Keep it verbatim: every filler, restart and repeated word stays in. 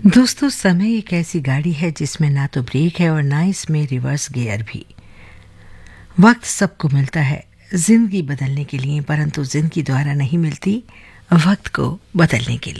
दोस्तों, समय एक ऐसी गाड़ी है जिसमें ना तो ब्रेक है और ना इसमें रिवर्स गियर भी। वक्त सबको मिलता है जिंदगी बदलने के लिए, परंतु जिंदगी द्वारा नहीं मिलती वक्त को बदलने के लिए।